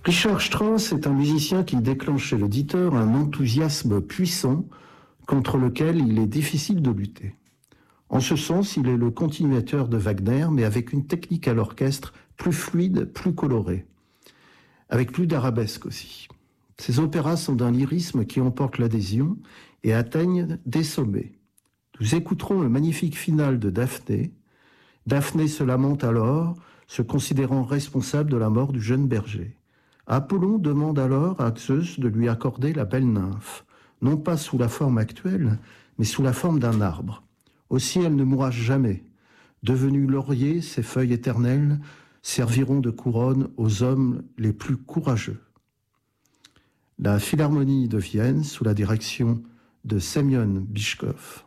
Richard Strauss est un musicien qui déclenche chez l'auditeur un enthousiasme puissant contre lequel il est difficile de lutter. En ce sens, il est le continuateur de Wagner, mais avec une technique à l'orchestre plus fluide, plus colorée, avec plus d'arabesque aussi. Ses opéras sont d'un lyrisme qui emporte l'adhésion et atteignent des sommets. Nous écouterons le magnifique final de Daphné. Daphné se lamente alors, se considérant responsable de la mort du jeune berger. Apollon demande alors à Zeus de lui accorder la belle nymphe, non pas sous la forme actuelle, mais sous la forme d'un arbre. Aussi elle ne mourra jamais. Devenue laurier, ses feuilles éternelles serviront de couronne aux hommes les plus courageux. La Philharmonie de Vienne, sous la direction de Semyon Bychkov,